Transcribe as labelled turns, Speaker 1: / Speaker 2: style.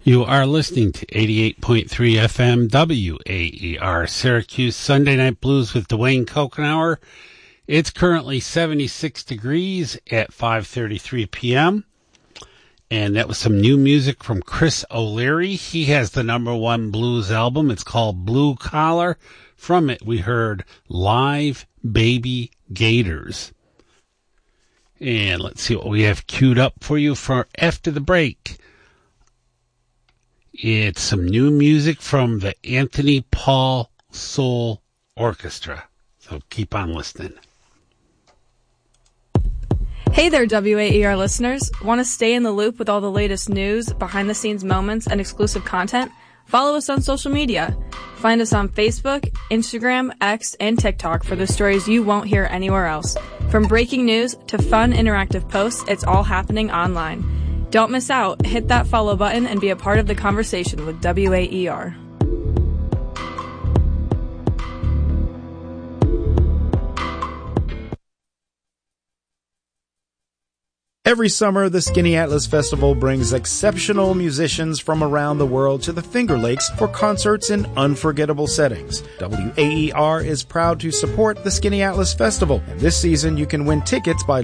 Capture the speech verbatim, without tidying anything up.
Speaker 1: You are listening to eighty-eight point three F M W A E R Syracuse Sunday Night Blues with Dwayne Kokenauer. It's currently seventy-six degrees at five thirty-three p.m. And that was some new music from Chris O'Leary. He has the number one blues album. It's called Blue Collar. From it, we heard Live Baby Gators. And let's see what we have queued up for you for after the break. It's some new music from the Anthony Paul Soul Orchestra. So keep on listening.
Speaker 2: Hey there, W A E R listeners. Want to stay in the loop with all the latest news, behind-the-scenes moments, and exclusive content? Follow us on social media. Find us on Facebook, Instagram, X, and TikTok for the stories you won't hear anywhere else. From breaking news to fun, interactive posts, it's all happening online. Don't miss out. Hit that follow button and be a part of the conversation with W A E R.
Speaker 3: Every summer, the Skinny Atlas Festival brings exceptional musicians from around the world to the Finger Lakes for concerts in unforgettable settings. W A E R is proud to support the Skinny Atlas Festival, and this season you can win tickets by